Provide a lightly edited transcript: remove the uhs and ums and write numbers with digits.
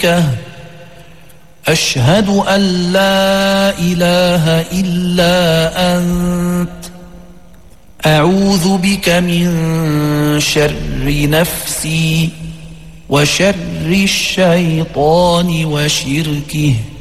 أشهد أن لا إله إلا أنت أعوذ بك من شر نفسي وشر الشيطان وشركه